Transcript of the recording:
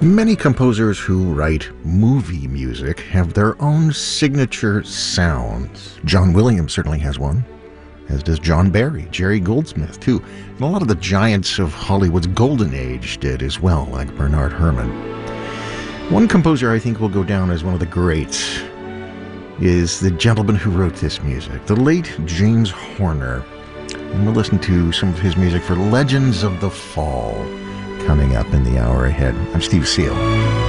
Many composers who write movie music have their own signature sounds. John Williams certainly has one, as does John Barry, Jerry Goldsmith too, and a lot of the giants of Hollywood's golden age did as well, like Bernard Herrmann. One composer I think will go down as one of the greats is the gentleman who wrote this music, the late James Horner. And we'll listen to some of his music for Legends of the Fall, coming up in the hour ahead. I'm Steve Seal.